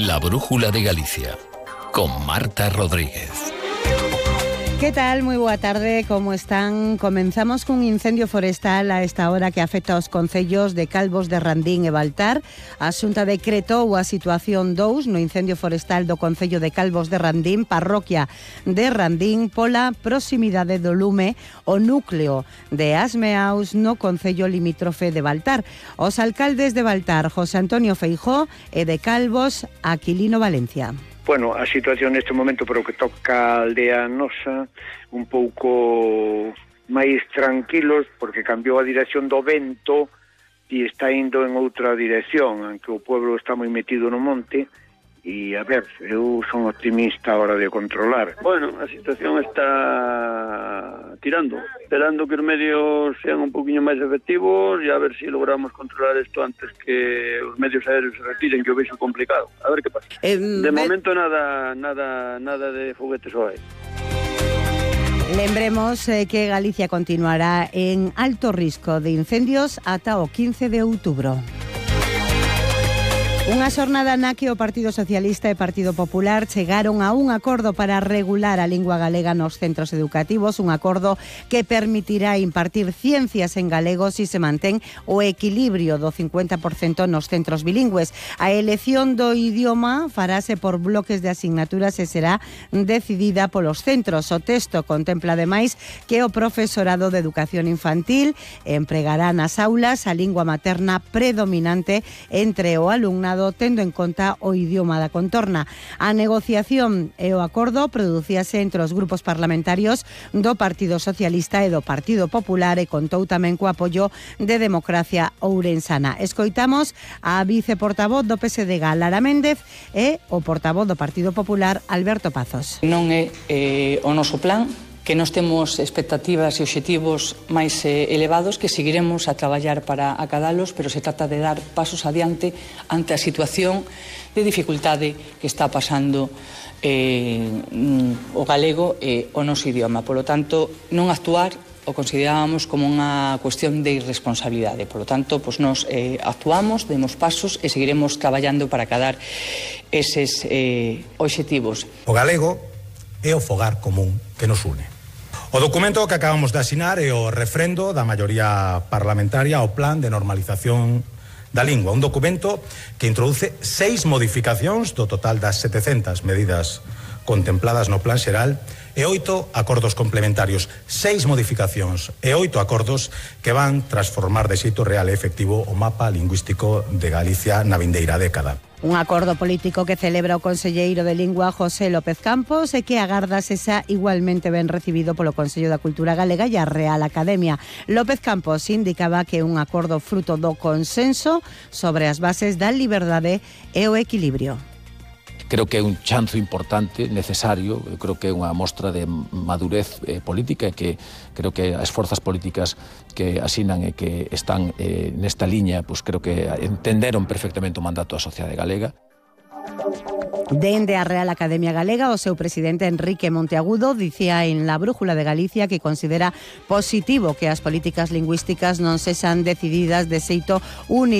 La Brújula de Galicia, con Marta Rodríguez. ¿Qué tal? Moi boa tarde, como están? Comenzamos cun incendio forestal a esta hora que afecta aos concellos de Calvos de Randín e Baltar. A Xunta decretou a situación 2 no incendio forestal do concello de Calvos de Randín, parroquia de Randín, pola proximidade do lume o núcleo de Asmeaus no concello limítrofe de Baltar. Os alcaldes de Baltar, José Antonio Feijóo, e de Calvos, Aquilino Valencia. Bueno, a situación neste momento, pero que toca a aldea nosa, un pouco máis tranquilos, porque cambiou a dirección do vento e está indo en outra dirección, aunque o pueblo está moi metido no monte. E, a ver, eu son optimista a hora de controlar. Bueno, a situación está tirando, esperando que os medios sean un poquinho máis efectivos e a ver se logramos controlar isto antes que os medios aéreos se retiren, que o vexo complicado. A ver que pasa. De momento nada de foguetes ao aire. Lembremos que Galicia continuará en alto risco de incendios ata o 15 de outubro. Unha xornada na que o Partido Socialista e Partido Popular chegaron a un acordo para regular a lingua galega nos centros educativos, un acordo que permitirá impartir ciencias en galego se se mantén o equilibrio do 50% nos centros bilingües. A elección do idioma farase por bloques de asignaturas e será decidida polos centros. O texto contempla ademais que o profesorado de educación infantil empregará nas aulas a lingua materna predominante entre o alumnado, tendo en conta o idioma da contorna. A negociación e o acordo producíase entre os grupos parlamentarios do Partido Socialista e do Partido Popular e contou tamén co apoio de Democracia Ourensana. Escoitamos a viceportavoz do PSD, Lara Méndez, e o portavoz do Partido Popular, Alberto Pazos. Non é o noso plan, que nós temos expectativas e obxectivos máis elevados, que seguiremos a traballar para acadalos, pero se trata de dar pasos adiante ante a situación de dificultade que está pasando o galego e o noso idioma. Por lo tanto, non actuar o considerábamos como unha cuestión de irresponsabilidade. Por lo tanto, pues nos actuamos, demos pasos e seguiremos traballando para acadar eses obxectivos. O galego é o fogar común que nos une. O documento que acabamos de asinar é o refrendo da maioría parlamentaria ao Plan de Normalización da Lingua, un documento que introduce 6 modificacións do total das 700 medidas contempladas no Plan Xeral e 8 acordos complementarios, 6 modificacións e 8 acordos que van transformar de xeito real e efectivo o mapa lingüístico de Galicia na vindeira década. Un acordo político que celebra o conselleiro de Lingua, José López Campos, e que agarda sexa igualmente ben recibido polo Consello da Cultura Galega e a Real Academia. López Campos indicaba que é un acordo fruto do consenso sobre as bases da liberdade e o equilibrio. Creo que é un chanzo importante, necesario, eu creo que é unha mostra de madurez política e que creo que as forzas políticas que asinan e que están nesta liña, pues creo que entenderon perfectamente o mandato da sociedade galega. Dende a Real Academia Galega, o seu presidente Enrique Monteagudo dicía en La Brújula de Galicia que considera positivo que as políticas lingüísticas non sexan decididas de xeito único